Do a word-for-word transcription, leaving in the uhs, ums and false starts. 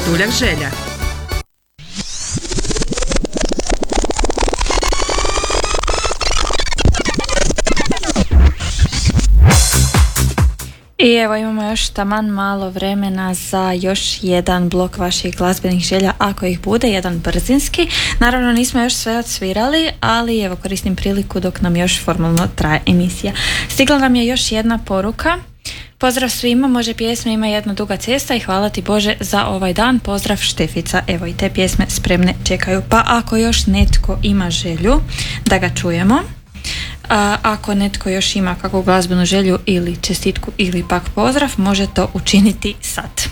Vrtuljak želja. I evo imamo još taman malo vremena za još jedan blok vaših glazbenih želja, ako ih bude, jedan brzinski. Naravno nismo još sve odsvirali, ali evo koristim priliku dok nam još formalno traje emisija. Stigla nam je još jedna poruka. Pozdrav svima, može pjesme Ima jedna duga cesta i hvala ti Bože za ovaj dan. Pozdrav Štefica. Evo i te pjesme spremne čekaju. Pa ako još netko ima želju da ga čujemo, a ako netko još ima kakvu glazbenu želju ili čestitku ili pak pozdrav, može to učiniti sad.